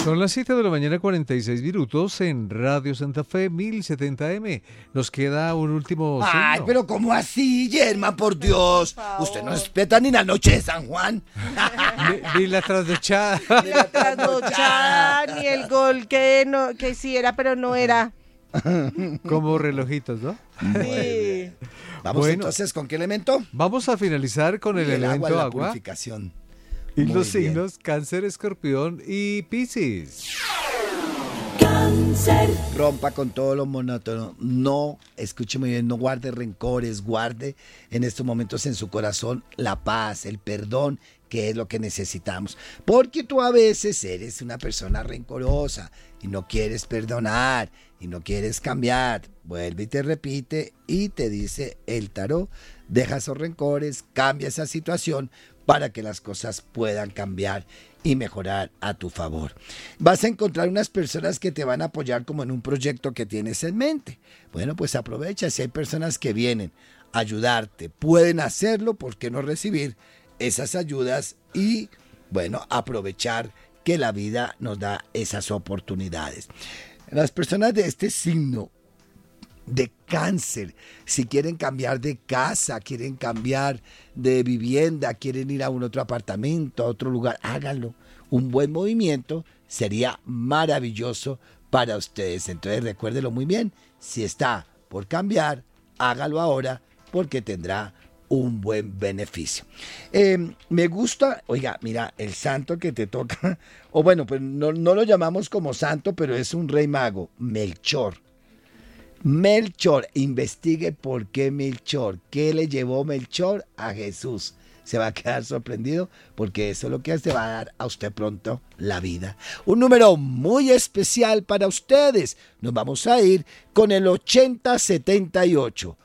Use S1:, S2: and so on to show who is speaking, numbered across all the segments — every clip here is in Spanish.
S1: Son las 7 de la mañana, 46 minutos en Radio Santa Fe 1070M. Nos queda un último
S2: Ay,
S1: signo.
S2: pero ¿cómo así, Yerma? Por Dios. Usted no respeta ni la noche de San Juan.
S1: Ni la trasnochada.
S3: Ni la trasnochada, ni el gol que sí era, pero no era.
S1: Como relojitos, ¿no?
S3: Sí.
S2: Vamos
S1: Bueno.
S2: entonces, ¿con qué elemento?
S1: Vamos a finalizar con el elemento
S2: la
S1: agua.
S2: purificación.
S1: Y
S2: Muy
S1: los
S2: bien.
S1: signos Cáncer, Escorpión y Piscis.
S2: Rompa con todo lo monótono. No, escuche muy bien, no guarde rencores, guarde en estos momentos en su corazón la paz, el perdón, que es lo que necesitamos. Porque tú a veces eres una persona rencorosa y no quieres perdonar y no quieres cambiar. Vuelve y te repite y te dice el tarot, deja esos rencores, cambia esa situación para que las cosas puedan cambiar y mejorar a tu favor. Vas a encontrar unas personas que te van a apoyar como en un proyecto que tienes en mente. Bueno, pues aprovecha, si hay personas que vienen a ayudarte, pueden hacerlo, ¿por qué no recibir esas ayudas y, bueno, aprovechar que la vida nos da esas oportunidades? Las personas de este signo de Cáncer, si quieren cambiar de casa, quieren cambiar de vivienda, quieren ir a un otro apartamento, a otro lugar, háganlo. Un buen movimiento sería maravilloso para ustedes. Entonces recuérdelo muy bien, si está por cambiar, hágalo ahora porque tendrá un buen beneficio. Me gusta, oiga, mira, el santo que te toca, o bueno, pues no lo llamamos como santo, pero es un rey mago, Melchor. Melchor, investigue por qué Melchor, qué le llevó Melchor a Jesús. Se va a quedar sorprendido porque eso es lo que te va a dar a usted pronto la vida. Un número muy especial para ustedes. Nos vamos a ir con el 8078.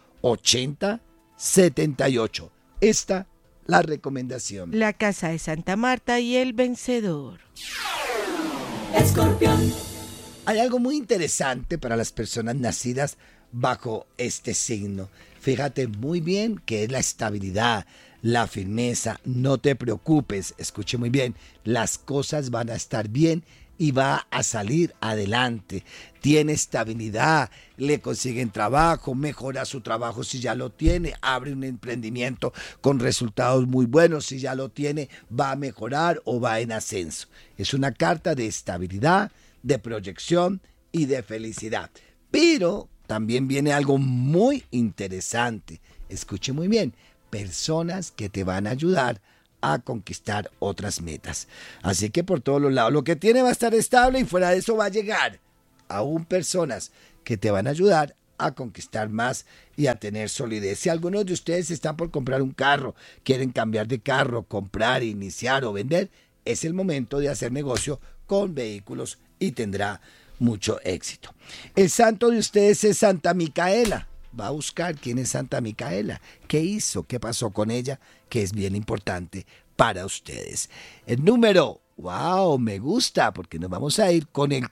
S2: 8078. Esta la recomendación.
S3: La casa de Santa Marta y el vencedor.
S4: Escorpión,
S2: Hay algo muy interesante para las personas nacidas bajo este signo. Fíjate muy bien que es la estabilidad, la firmeza. No te preocupes, escuche muy bien, las cosas van a estar bien y va a salir adelante. Tiene estabilidad, le consiguen trabajo, mejora su trabajo si ya lo tiene, abre un emprendimiento con resultados muy buenos, si ya lo tiene, va a mejorar o va en ascenso. Es una carta de estabilidad, de proyección y de felicidad. Pero también viene algo muy interesante. Escuche muy bien, personas que te van a ayudar a conquistar otras metas. Así que por todos los lados, lo que tiene va a estar estable y fuera de eso va a llegar aún personas que te van a ayudar a conquistar más y a tener solidez. Si algunos de ustedes están por comprar un carro, quieren cambiar de carro, comprar, iniciar o vender, es el momento de hacer negocio con vehículos y tendrá mucho éxito. El santo de ustedes es Santa Micaela. Va a buscar quién es Santa Micaela, qué hizo, qué pasó con ella, que es bien importante para ustedes. El número, wow, me gusta, porque nos vamos a ir con el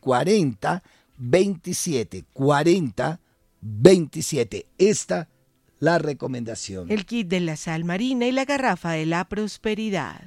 S2: 4027. 4027. Esta la recomendación.
S3: El kit de la sal marina y la garrafa de la prosperidad.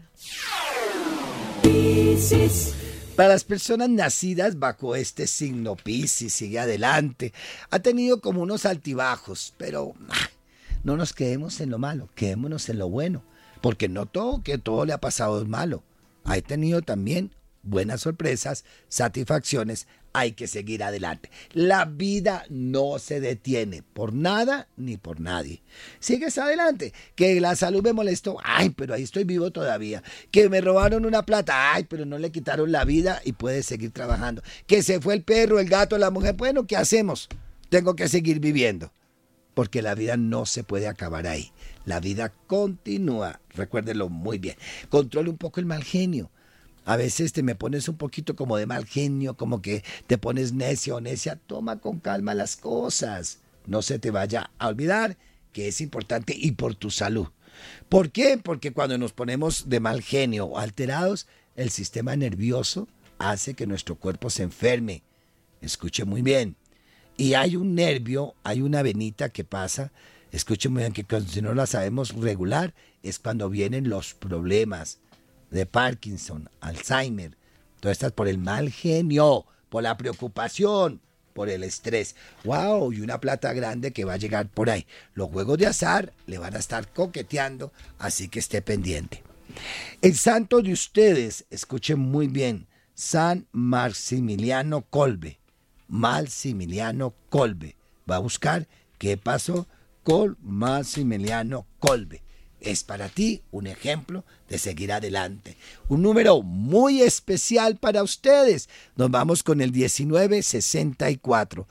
S4: Piscis,
S2: Para las personas nacidas bajo este signo, Piscis, sigue adelante. Ha tenido como unos altibajos, pero no nos quedemos en lo malo, quedémonos en lo bueno. Porque no todo, que todo le ha pasado es malo. Ha tenido también buenas sorpresas, satisfacciones, hay que seguir adelante. La vida no se detiene por nada ni por nadie. Sigues adelante. Que la salud me molestó, ay, pero ahí estoy vivo todavía. Que me robaron una plata, ay, pero no le quitaron la vida y puedes seguir trabajando. Que se fue el perro, el gato, la mujer, bueno, ¿qué hacemos? Tengo que seguir viviendo. Porque la vida no se puede acabar ahí. La vida continúa. Recuérdelo muy bien. Controle un poco el mal genio. A veces te me pones un poquito como de mal genio, como que te pones necio o necia. Toma con calma las cosas. No se te vaya a olvidar que es importante y por tu salud. ¿Por qué? Porque cuando nos ponemos de mal genio o alterados, el sistema nervioso hace que nuestro cuerpo se enferme. Escuche muy bien. Y hay un nervio, hay una venita que pasa, escuchen muy bien, que si no la sabemos regular, es cuando vienen los problemas de Parkinson, Alzheimer, Todas estas por el mal genio, por la preocupación, por el estrés. ¡Wow! Y una plata grande que va a llegar por ahí. Los juegos de azar le van a estar coqueteando, así que esté pendiente. El santo de ustedes, escuchen muy bien, San Maximiliano Kolbe. Maximiliano Kolbe. Va a buscar qué pasó con Maximiliano Kolbe. Es para ti un ejemplo de seguir adelante. Un número muy especial para ustedes. Nos vamos con el 1964.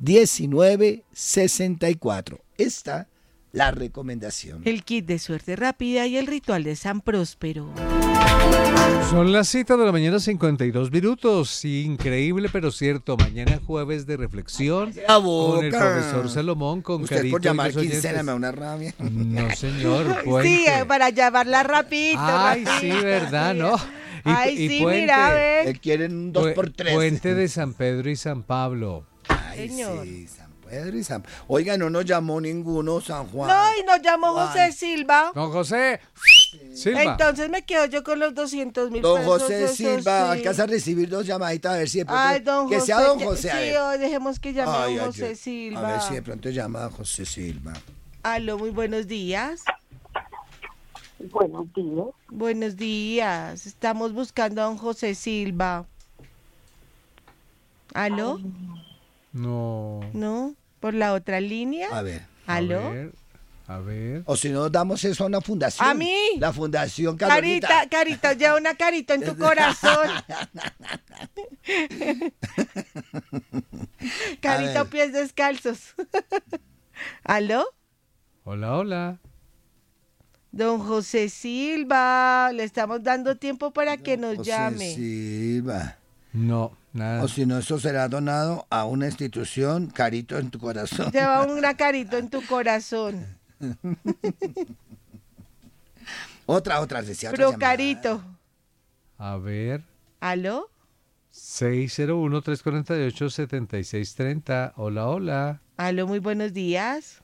S2: 1964. Esta la recomendación.
S3: El kit de suerte rápida y el ritual de San Próspero.
S1: Son las 7 de la mañana, 52 minutos. Sí, increíble, pero cierto. Mañana jueves de reflexión
S2: La boca.
S1: con el profesor Salomón, con
S2: Usted
S1: Carito
S2: por llamar
S1: y los oyentes.
S2: quincena me da una rabia.
S1: No, señor, Puente.
S3: Sí, para llamarla rapidito.
S1: Ay, sí,
S3: rapidito.
S1: verdad, ¿no?
S3: Ay, sí,
S1: Puente.
S3: mira, ve.
S2: Quieren un 2x3.
S1: Puente de San Pedro y San Pablo.
S2: Ay,
S3: Señor.
S2: sí, San Pedro y San... Oiga, no nos llamó ninguno, San Juan.
S3: No, y nos llamó José
S2: Ay.
S3: Silva.
S1: Don José Silva.
S3: Entonces me quedo yo con los 200.000
S2: Don
S3: pesos.
S2: José
S3: eso
S2: Silva,
S3: sí.
S2: alcanza a recibir 2 llamaditas a ver si de pronto...
S3: Ay, don
S2: que
S3: José.
S2: sea don José. a
S3: Sí,
S2: ver.
S3: hoy dejemos que llame
S2: Ay,
S3: don
S2: ay,
S3: José
S2: yo-
S3: Silva.
S2: A ver si de pronto llama a José Silva.
S3: Aló, muy buenos días.
S4: Buenos días.
S3: Buenos días. Estamos buscando a don José Silva. ¿Aló?
S1: No.
S3: ¿No? ¿Por la otra línea?
S2: A ver.
S3: ¿Aló?
S1: A ver.
S2: O si no, damos eso a una fundación.
S3: ¿A mí?
S2: La fundación Carolita.
S3: Carita, lleva una carita en tu corazón. Carita o
S2: ver.
S3: pies descalzos. ¿Aló?
S1: Hola, hola.
S3: Don José Silva, le estamos dando tiempo para que nos
S2: José
S3: llame.
S2: Silva.
S1: No, nada.
S2: O si no, eso será donado a una institución, Carito en tu corazón.
S3: Lleva una carita en tu corazón.
S2: Otra, decía otra
S3: Pero
S2: llamada.
S3: Carito.
S1: A ver.
S3: ¿Aló?
S1: 601-348-7630. Hola, hola.
S3: ¿Aló? Muy buenos días.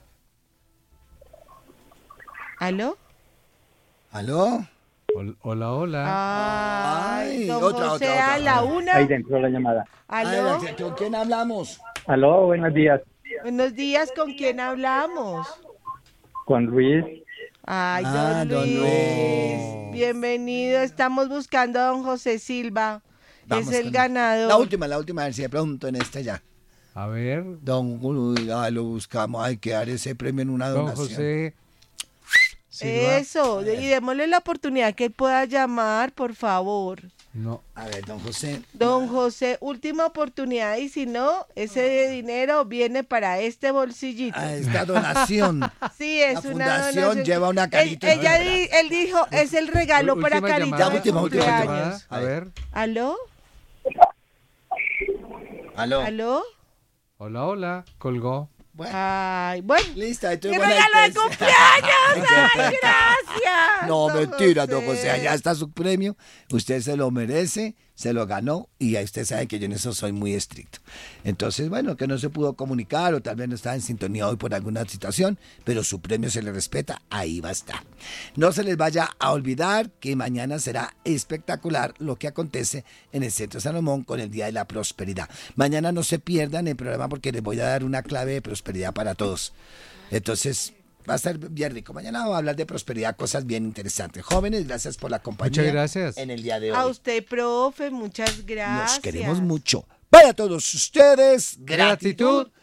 S3: ¿Aló?
S2: ¿Aló?
S1: Hola, hola.
S3: Ay,
S2: Ay,
S3: don
S2: otra,
S3: José,
S2: otra.
S3: a la una.
S5: Ahí dentro la llamada.
S3: ¿Aló?
S2: Ay, ¿con quién hablamos?
S5: Aló, buenos días.
S3: Buenos días, ¿con quién hablamos?
S5: Con Luis.
S3: Ay,
S2: Ah,
S3: don
S2: don
S3: Luis.
S2: Luis.
S3: Bienvenido. Estamos buscando a don José Silva.
S2: Vamos
S3: es el
S2: con-
S3: ganador.
S2: La última, a ver si de pronto en esta ya.
S1: A ver.
S2: Don Luis, lo buscamos, hay que dar ese premio en una
S1: Don
S2: donación.
S1: José Silva.
S3: Eso, y démosle la oportunidad que él pueda llamar, por favor.
S1: No.
S2: A ver, don José.
S3: Don José, última oportunidad, y si no, ese dinero viene para este bolsillito.
S2: A esta donación.
S3: Sí, es
S2: La
S3: una
S2: fundación
S3: donación.
S2: lleva una carita en
S3: Ella
S2: el
S3: él dijo, es el regalo para
S1: Última
S3: Carita
S1: llamada,
S3: de
S2: última
S3: cumpleaños.
S2: llamada.
S1: A ver.
S3: ¿Aló?
S2: Aló.
S3: ¿Aló?
S1: Hola, hola. Colgó.
S2: Bueno,
S3: Ay, bueno.
S2: listo, ahí
S3: ¡Mi
S2: tuvimos la
S3: regalo de
S2: intención.
S3: cumpleaños! ¡Ay, gracias!
S2: No,
S3: don
S2: mentira, don José, allá está su premio. Usted se lo merece, se lo ganó y ahí usted sabe que yo en eso soy muy estricto. Entonces, bueno, que no se pudo comunicar o tal vez no estaba en sintonía hoy por alguna situación, pero su premio se le respeta, ahí va a estar. No se les vaya a olvidar que mañana será espectacular lo que acontece en el Centro Salomón con el Día de la Prosperidad. Mañana no se pierdan el programa porque les voy a dar una clave de prosperidad para todos. Entonces, va a estar bien rico. Mañana vamos a hablar de prosperidad, cosas bien interesantes. Jóvenes, gracias por la compañía.
S1: Muchas gracias.
S2: En el día de
S3: A
S2: hoy.
S3: usted, profe, muchas gracias.
S2: Nos queremos mucho. Para todos ustedes, gratitud.
S1: Gratitud.